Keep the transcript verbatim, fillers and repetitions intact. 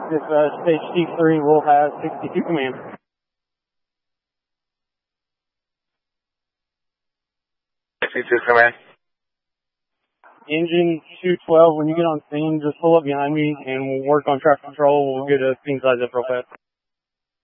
This uh, stage T three will have sixty-two command. sixty-two command. Engine two twelve, when you get on scene, just pull up behind me and we'll work on traffic control. We'll get a scene size up real fast.